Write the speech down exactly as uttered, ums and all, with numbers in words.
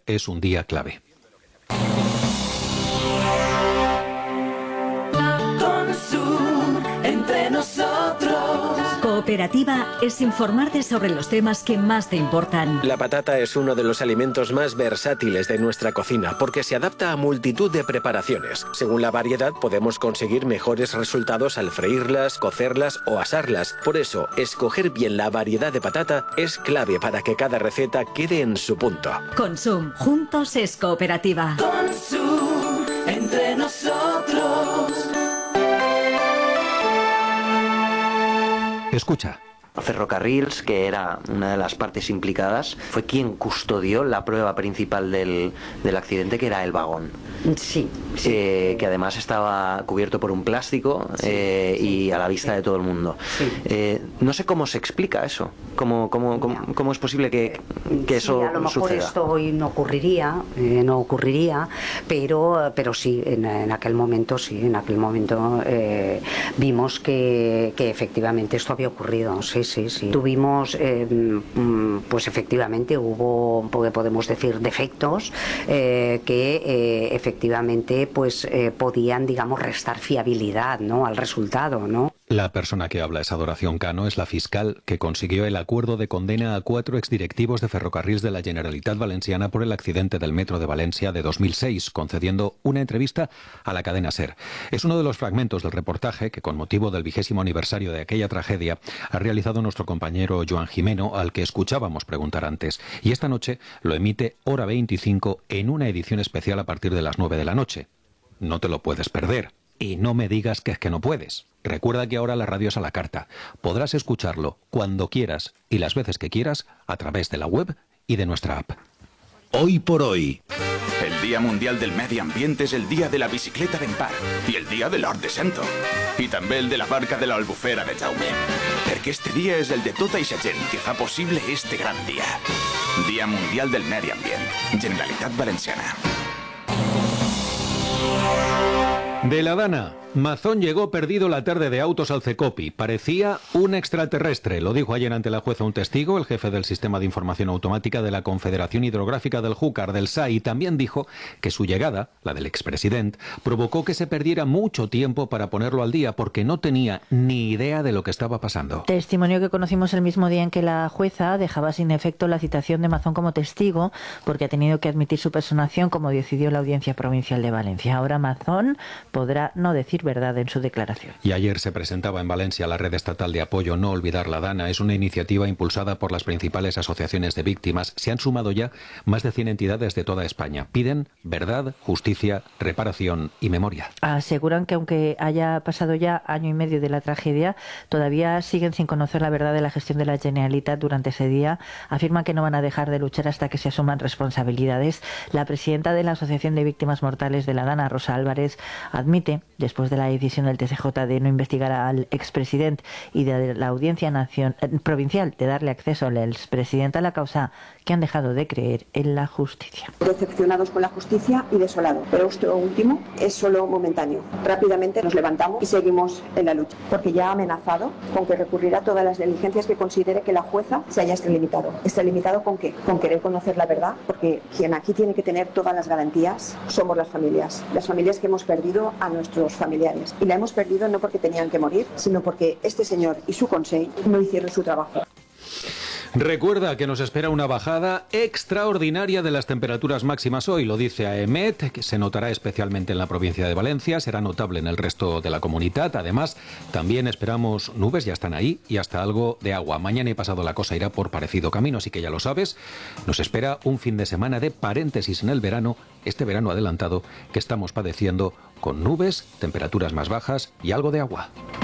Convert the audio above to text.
es un día clave. Entre nosotros. Cooperativa es informarte sobre los temas que más te importan. La patata es uno de los alimentos más versátiles de nuestra cocina porque se adapta a multitud de preparaciones. Según la variedad podemos conseguir mejores resultados al freírlas, cocerlas o asarlas. Por eso, escoger bien la variedad de patata es clave para que cada receta quede en su punto. Consum, juntos es Cooperativa. Consum, entre nosotros. Escucha. Ferrocarrils, que era una de las partes implicadas, fue quien custodió la prueba principal del, del accidente, que era el vagón. Sí, sí. Eh, que además estaba cubierto por un plástico sí, eh, sí, y a la vista de todo el mundo. Sí. Eh, no sé cómo se explica eso. ¿Cómo, cómo, cómo, cómo es posible que, que eso sí, a lo mejor suceda? Esto hoy no ocurriría, eh, no ocurriría, pero, pero sí, en, en aquel momento, sí, en aquel momento eh, vimos que, que efectivamente esto había ocurrido. Sí, sí, sí. Tuvimos, eh, pues efectivamente hubo, podemos decir, defectos eh, que eh, efectivamente pues eh, podían, digamos, restar fiabilidad, ¿no?, al resultado, ¿no? La persona que habla es Adoración Cano, es la fiscal que consiguió el acuerdo de condena a cuatro exdirectivos de Ferrocarrils de la Generalitat Valenciana por el accidente del metro de Valencia de dos mil seis, concediendo una entrevista a la cadena SER. Es uno de los fragmentos del reportaje que, con motivo del vigésimo aniversario de aquella tragedia, ha realizado nuestro compañero Joan Jimeno, al que escuchábamos preguntar antes. Y esta noche lo emite Hora veinticinco en una edición especial a partir de las nueve de la noche. No te lo puedes perder. Y no me digas que es que no puedes. Recuerda que ahora la radio es a la carta. Podrás escucharlo cuando quieras y las veces que quieras a través de la web y de nuestra app. Hoy por hoy. El Día Mundial del Medio Ambiente és el dia de la bicicleta d'en Par i el dia de l'Hort de Cento i també el de la barca de l'Albufera de Jaume, perquè este dia és el de tota eixa gent que fa possible este gran dia. Dia Mundial del Medi Ambient, Generalitat Valenciana. De la Dana, Mazón llegó perdido la tarde de autos al Cecopi. Parecía un extraterrestre. Lo dijo ayer ante la jueza un testigo, el jefe del Sistema de Información Automática de la Confederación Hidrográfica del Júcar, del S A I. También dijo que su llegada, la del expresidente, provocó que se perdiera mucho tiempo para ponerlo al día porque no tenía ni idea de lo que estaba pasando. Testimonio que conocimos el mismo día en que la jueza dejaba sin efecto la citación de Mazón como testigo porque ha tenido que admitir su personación como decidió la Audiencia Provincial de Valencia. Ahora Mazón podrá no decir verdad en su declaración. Y ayer se presentaba en Valencia la red estatal de apoyo No Olvidar la Dana. Es una iniciativa impulsada por las principales asociaciones de víctimas. Se han sumado ya más de cien entidades de toda España. Piden verdad, justicia, reparación y memoria. Aseguran que aunque haya pasado ya año y medio de la tragedia, todavía siguen sin conocer la verdad de la gestión de la Generalitat durante ese día. Afirman que no van a dejar de luchar hasta que se asuman responsabilidades. La presidenta de la Asociación de Víctimas Mortales de la Dana, Rosa Álvarez, admite, después de la decisión del T C J de no investigar al expresidente y de la Audiencia Nacional, eh, Provincial de darle acceso al expresidente a la causa, que han dejado de creer en la justicia. Decepcionados con la justicia y desolados. Pero esto último es solo momentáneo. Rápidamente nos levantamos y seguimos en la lucha, porque ya ha amenazado con que recurrirá a todas las diligencias que considere que la jueza se haya extralimitado. ¿Extralimitado con qué? Con querer conocer la verdad, porque quien aquí tiene que tener todas las garantías somos las familias. Las familias que hemos perdido a nuestros familiares. Y la hemos perdido no porque tenían que morir, sino porque este señor y su consejo no hicieron su trabajo. Recuerda que nos espera una bajada extraordinaria de las temperaturas máximas hoy, lo dice AEMET, que se notará especialmente en la provincia de Valencia, será notable en el resto de la comunidad. Además, también esperamos nubes, ya están ahí, y hasta algo de agua. Mañana y pasado la cosa irá por parecido camino, así que ya lo sabes, nos espera un fin de semana de paréntesis en el verano, este verano adelantado que estamos padeciendo con nubes, temperaturas más bajas y algo de agua.